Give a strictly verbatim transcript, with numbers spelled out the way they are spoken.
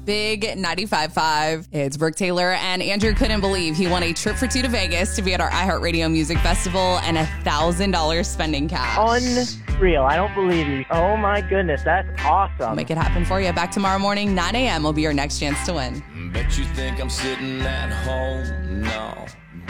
Big ninety-five point five. It's Brooke Taylor, and Andrew couldn't believe he won a trip for two to Vegas to be at our iHeartRadio Music Festival and a one thousand dollars spending cash. Unreal. I don't believe you. Oh, my goodness. That's awesome. We'll make it happen for you. Back tomorrow morning, nine a.m. will be your next chance to win. Bet you think I'm sitting at home? No.